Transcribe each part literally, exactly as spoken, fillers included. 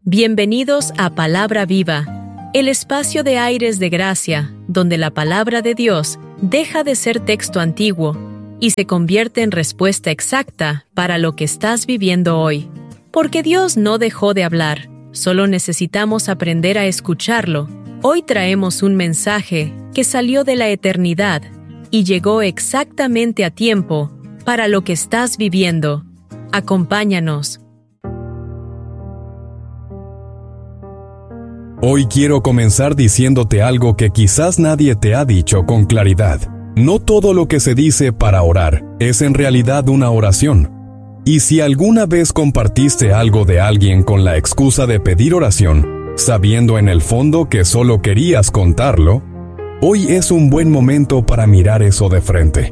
Bienvenidos a Palabra Viva, el espacio de aires de gracia, donde la palabra de Dios deja de ser texto antiguo y se convierte en respuesta exacta para lo que estás viviendo hoy. Porque Dios no dejó de hablar, solo necesitamos aprender a escucharlo. Hoy traemos un mensaje que salió de la eternidad y llegó exactamente a tiempo para lo que estás viviendo. Acompáñanos. Hoy quiero comenzar diciéndote algo que quizás nadie te ha dicho con claridad. No todo lo que se dice para orar es en realidad una oración. Y si alguna vez compartiste algo de alguien con la excusa de pedir oración, sabiendo en el fondo que solo querías contarlo, hoy es un buen momento para mirar eso de frente.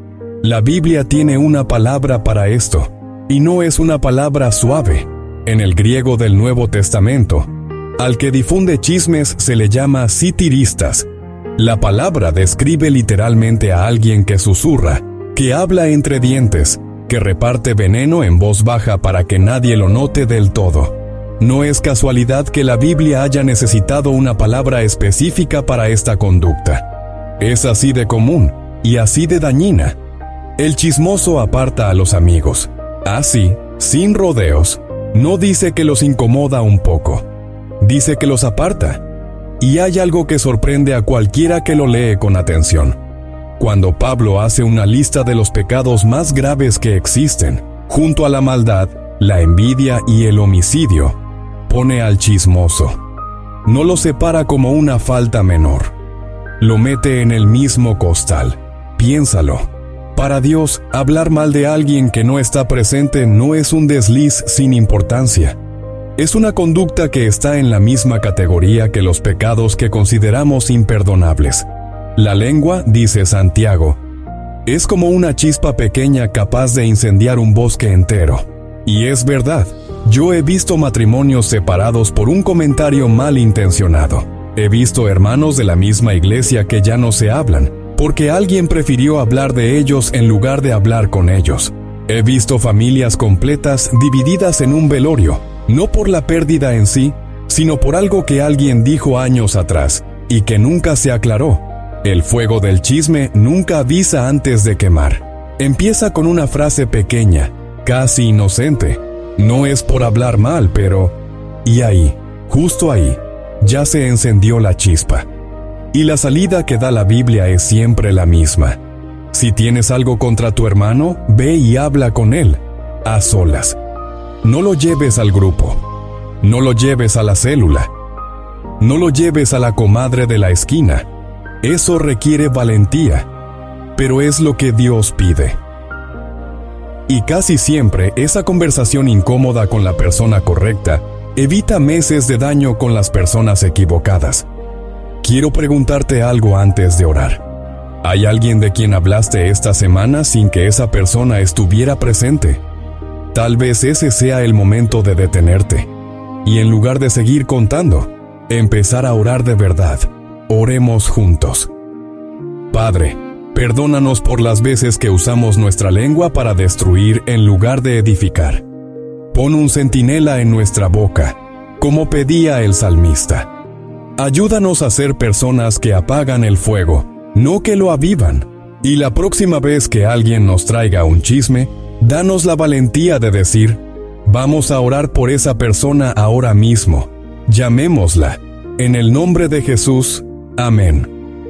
La Biblia tiene una palabra para esto, y no es una palabra suave. En el griego del Nuevo Testamento, al que difunde chismes se le llama sitiristas. La palabra describe literalmente a alguien que susurra, que habla entre dientes, que reparte veneno en voz baja para que nadie lo note del todo. No es casualidad que la Biblia haya necesitado una palabra específica para esta conducta. Es así de común y así de dañina. El chismoso aparta a los amigos. Así, sin rodeos, no dice que los incomoda un poco. Dice que los aparta. Y hay algo que sorprende a cualquiera que lo lee con atención. Cuando Pablo hace una lista de los pecados más graves que existen, junto a la maldad, la envidia y el homicidio, pone al chismoso. No lo separa como una falta menor. Lo mete en el mismo costal. Piénsalo. Para Dios, hablar mal de alguien que no está presente no es un desliz sin importancia. Es una conducta que está en la misma categoría que los pecados que consideramos imperdonables. La lengua, dice Santiago, es como una chispa pequeña capaz de incendiar un bosque entero. Y es verdad, yo he visto matrimonios separados por un comentario malintencionado. He visto hermanos de la misma iglesia que ya no se hablan, porque alguien prefirió hablar de ellos en lugar de hablar con ellos. He visto familias completas divididas en un velorio, no por la pérdida en sí, sino por algo que alguien dijo años atrás, y que nunca se aclaró. El fuego del chisme nunca avisa antes de quemar. Empieza con una frase pequeña, casi inocente. No es por hablar mal, pero... Y ahí, justo ahí, ya se encendió la chispa. Y la salida que da la Biblia es siempre la misma. Si tienes algo contra tu hermano, ve y habla con él, a solas. No lo lleves al grupo. No lo lleves a la célula. No lo lleves a la comadre de la esquina. Eso requiere valentía, pero es lo que Dios pide. Y casi siempre esa conversación incómoda con la persona correcta evita meses de daño con las personas equivocadas. Quiero preguntarte algo antes de orar. ¿Hay alguien de quien hablaste esta semana sin que esa persona estuviera presente? Tal vez ese sea el momento de detenerte. Y en lugar de seguir contando, empezar a orar de verdad. Oremos juntos. Padre, perdónanos por las veces que usamos nuestra lengua para destruir en lugar de edificar. Pon un centinela en nuestra boca, como pedía el salmista. Ayúdanos a ser personas que apagan el fuego, no que lo avivan. Y la próxima vez que alguien nos traiga un chisme, danos la valentía de decir, vamos a orar por esa persona ahora mismo. Llamémosla. En el nombre de Jesús. Amén.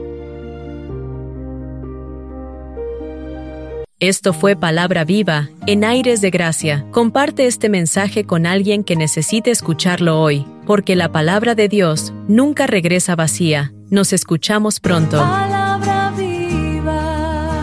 Esto fue Palabra Viva, en aires de gracia. Comparte este mensaje con alguien que necesite escucharlo hoy, porque la palabra de Dios nunca regresa vacía. Nos escuchamos pronto. Palabra viva.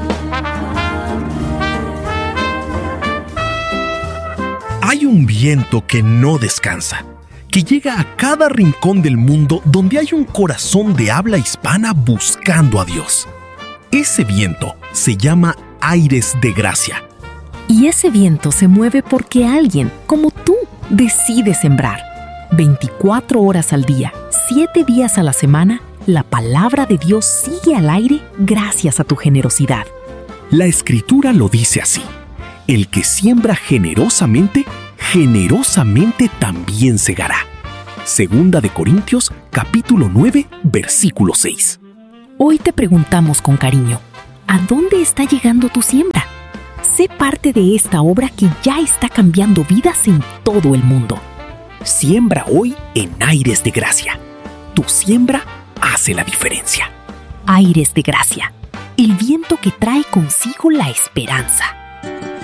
Hay un viento que no descansa, que llega a cada rincón del mundo donde hay un corazón de habla hispana buscando a Dios. Ese viento se llama aires de gracia. Y ese viento se mueve porque alguien, como tú, decide sembrar. veinticuatro horas al día, siete días a la semana, la palabra de Dios sigue al aire gracias a tu generosidad. La Escritura lo dice así: el que siembra generosamente, generosamente también segará. Segunda de Corintios, capítulo nueve, versículo seis. Hoy te preguntamos con cariño, ¿a dónde está llegando tu siembra? Sé parte de esta obra que ya está cambiando vidas en todo el mundo. Siembra hoy en Aires de Gracia. Tu siembra hace la diferencia. Aires de Gracia, el viento que trae consigo la esperanza.